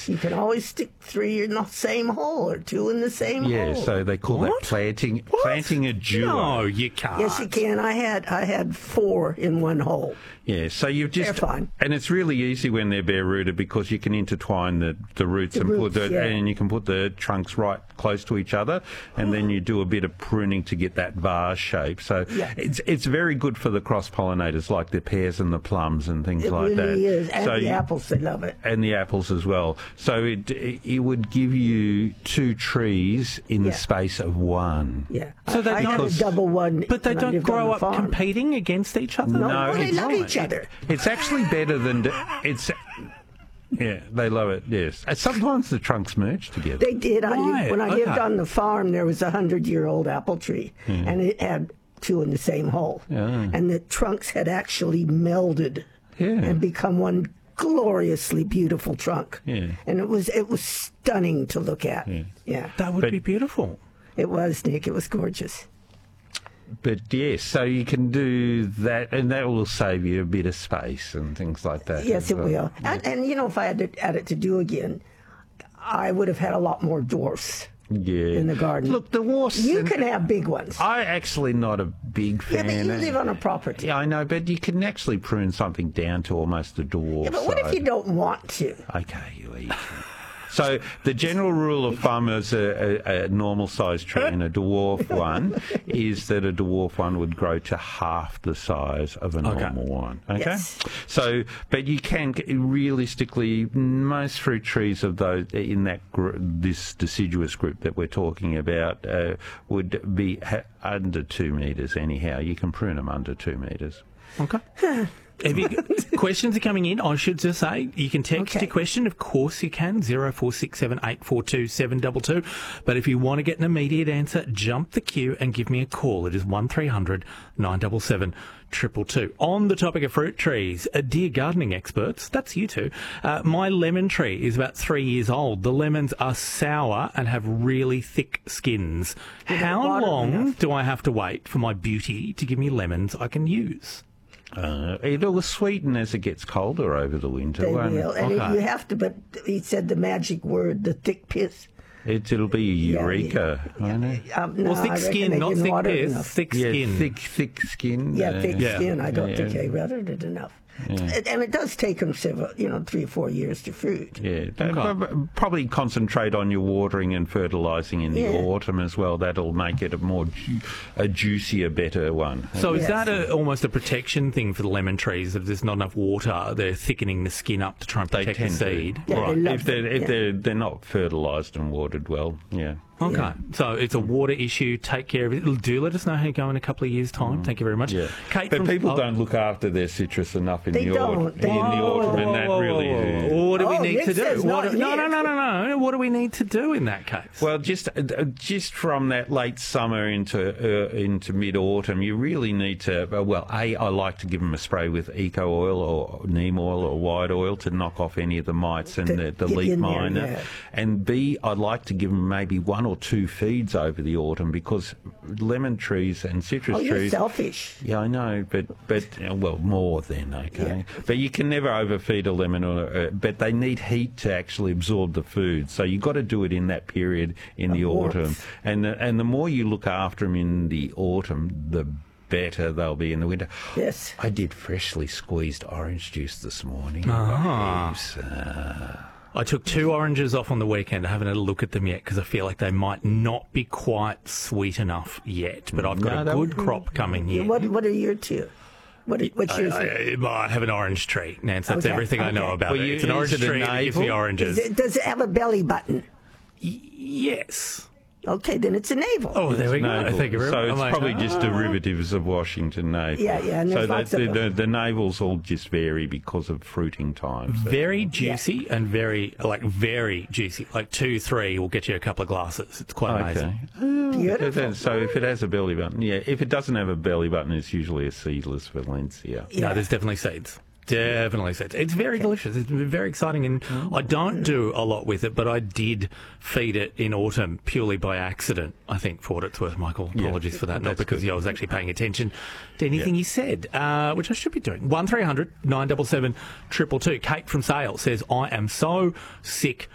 You can always stick 3 in the same hole or 2 in the same hole. Yeah, so they call that planting a duo. No, you can't. Yes, you can. I had 4 in one hole. Yeah, so you've just... They're fine. And it's really easy when they're bare-rooted because you can intertwine the roots and you can put the trunks right close to each other, and then you do a bit of pruning to get that vase shape. So it's very good for the cross-pollinators like the pears and the plums and things like that. It really is. And so the apples, they love it. And the apples as well. So it would give you 2 trees in the space of 1. Yeah. So I had a double one. But they when I don't lived on grow the up farm. competing against each other? No, they love each other. It's actually better than... Yeah, they love it, yes. And sometimes the trunks merge together. They did. When I lived Okay. on the farm, there was a 100-year-old apple tree, and it had 2 in the same hole. Yeah. And the trunks had actually melded and become one gloriously beautiful trunk. Yeah. And it was stunning to look at. Yeah. That would be beautiful. It was, Nick. It was gorgeous. But yes, so you can do that, and that will save you a bit of space and things like that. Yes, as it well. will. And you know, if I had it to do again, I would have had a lot more dwarfs in the garden. Look, the dwarfs... You can have big ones. I'm actually not a big fan. Yeah, but you live on a property. Yeah, I know, but you can actually prune something down to almost a dwarf. Yeah, but what if you don't want to? Okay, you eat. So the general rule of thumb is a normal-sized tree and a dwarf one is that a dwarf one would grow to half the size of a normal one. Okay? Yes. So, but you can, realistically, most fruit trees of those in that this deciduous group that we're talking about would be under 2 metres anyhow. You can prune them under 2 metres. Okay. Questions are coming in. I should just say you can text your question. Of course you can. 0467842722. But if you want to get an immediate answer, jump the queue and give me a call. It is 1300 977 222. On the topic of fruit trees, dear gardening experts, that's you two. My lemon tree is about 3 years old. The lemons are sour and have really thick skins. How long do I have to wait for my beauty to give me lemons I can use? It'll sweeten as it gets colder over the winter. They will. And you have to, but he said the magic word, the thick pith. It'll be eureka, won't it? No, thick skin, not thick pith. Thick skin. Thick skin. Yeah, thick skin. I don't think I read it enough. Yeah. And it does take them 3 or 4 years to fruit. Yeah, probably concentrate on your watering and fertilising in the autumn as well. That'll make it a juicier, better one. So is that almost a protection thing for the lemon trees? If there's not enough water, they're thickening the skin up to try and protect the seed. Yeah, right. If they're not fertilised and watered well, Okay, Yeah. so it's a water issue. Take care of it. Do let us know how you go in a couple of years' time. Thank you very much. Yeah. Kate But people don't look after their citrus enough in the autumn, and that really... What do we need to do? says not No. here. What do we need to do in that case? Well, just from that late summer into mid-autumn, you really need to... I like to give them a spray with eco oil or neem oil or white oil to knock off any of the mites and the leaf miner. Yeah. And B, I'd like to give them maybe 1 or 2 feeds over the autumn because lemon trees and citrus trees... you're selfish. Yeah, I know, but more then, okay? Yeah. But you can never overfeed a lemon, but they need heat to actually absorb the food. So you've got to do it in that period in the autumn. And the more you look after them in the autumn, the better they'll be in the winter. Yes. I did freshly squeezed orange juice this morning. I took 2 oranges off on the weekend. I haven't had a look at them yet because I feel like they might not be quite sweet enough yet. But I've got a good crop coming here. What are your 2? What's yours? I have an orange tree, Nance. That's everything I know about it. It's an orange is it a tree that gives me oranges. Does it have a belly button? Yes. Okay, then it's a navel. Oh, there we go. Thank you very much. So it's probably just derivatives of Washington navel. Yeah, and so the navels all just vary because of fruiting times. Very juicy and very juicy. Like 2, 3 will get you a couple of glasses. It's quite amazing. Beautiful. So if it has a belly button, if it doesn't have a belly button, it's usually a seedless Valencia. Yeah. No, there's definitely seeds. Definitely seeds. It's very delicious. It's very exciting, and I don't do a lot with it, but I did feed it in autumn purely by accident, I think, for what it's worth, Michael. Apologies for that, not because I was actually paying attention to anything you said, which I should be doing. 1300 977 222. Kate from Sale says, I am so sick